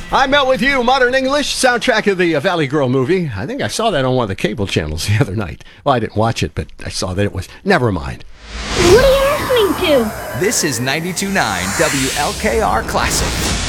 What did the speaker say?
I Met With You, Modern English, soundtrack of the Valley Girl movie. I think I saw that on one of the cable channels the other night. Well, I didn't watch it, but I saw that it was. Never mind. What are you listening to? This is 92.9 WLKR Classic.